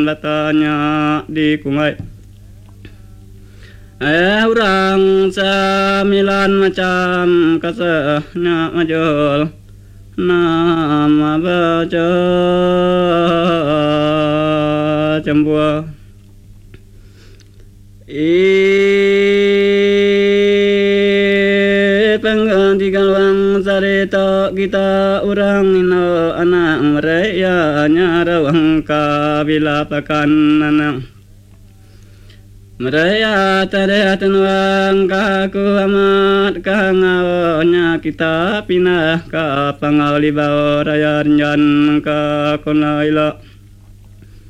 latanya di kungai urang sembilan macam kasahnya majul nama baca cembua pengganti kalwang sarita kita urang ino anak mereka nyarawang kabila pakan anak mereka terlihat nuang kaku amat kangawonya kita pindah ke pangau libau raya rinjan ke kunaila